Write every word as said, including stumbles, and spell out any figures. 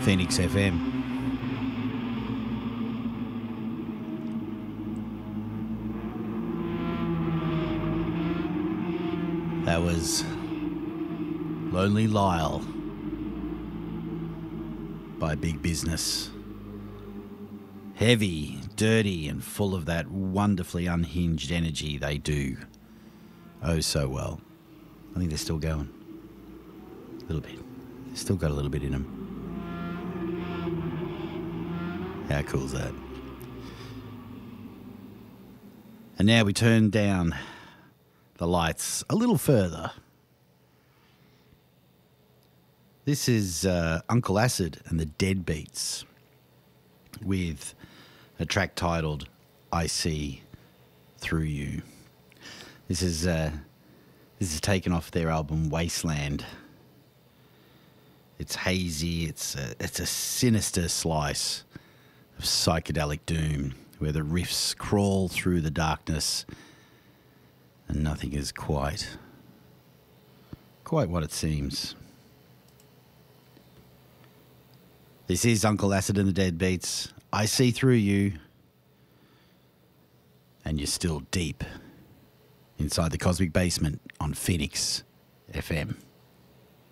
Phoenix F M. That was Lonely Lyle by Big Business. Heavy, dirty, and full of that wonderfully unhinged energy they do oh so well. I think they're still going. A little bit. They've still got a little bit in them. How cool is that? And now we turn down the lights a little further. This is uh, Uncle Acid and the Deadbeats with a track titled I See Through You. This is uh, this is taken off their album Wasteland. It's hazy, it's a, it's a sinister slice of psychedelic doom where the riffs crawl through the darkness and nothing is quite, quite what it seems. This is Uncle Acid and the Deadbeats. I see through you, and you're still deep inside the cosmic basement on Phoenix F M.